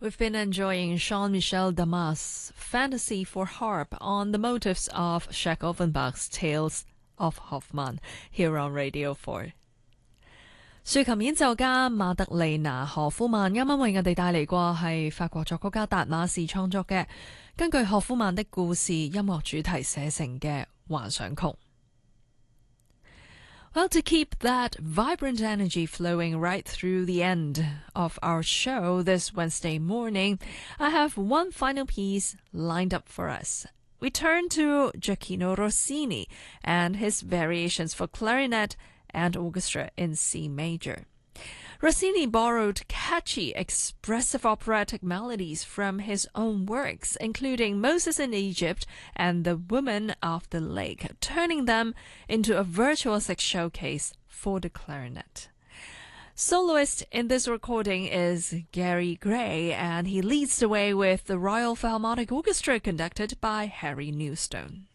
We've been enjoying Jean-Michel Damas' Fantasy for Harp on the motifs of Jacques Offenbach's Tales of Hoffmann here on Radio 4。豎琴演奏家馬德里娜·何夫曼啱啱為我哋帶嚟過係法國作曲家達馬士創作嘅根據何夫曼的故事音樂主題寫成嘅幻想曲。Well, to keep that vibrant energy flowing right through the end of our show this Wednesday morning, I have one final piece lined up for us. We turn to Gioachino Rossini and his variations for clarinet and orchestra in C major. Rossini borrowed catchy, expressive operatic melodies from his own works, including Moses in Egypt and The Woman of the Lake, turning them into a virtuosic showcase for the clarinet. Soloist in this recording is Gary Gray, and he leads the way with the Royal Philharmonic Orchestra conducted by Harry Newstone.